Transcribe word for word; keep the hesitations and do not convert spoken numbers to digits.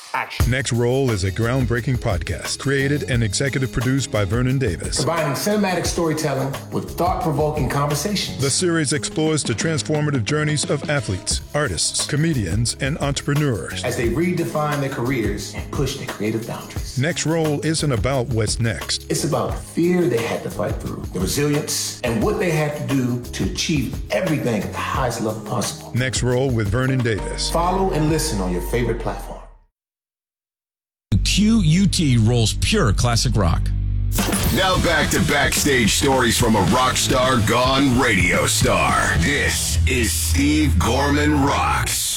action. Next Roll is a groundbreaking podcast created and executive produced by Vernon Davis. Combining cinematic storytelling with thought-provoking conversations. The series explores the transformative journeys of athletes, artists, comedians, and entrepreneurs as they redefine their careers and push their creative boundaries. Next Roll isn't about what's next. It's about the fear they had to fight through, the resilience, and what they had to do to achieve everything at the highest level possible. Next Roll with Vernon Davis. Follow and listen on your favorite platform. Q U T rolls pure classic rock. Now back to backstage stories from a rock star gone radio star. This is Steve Gorman Rocks.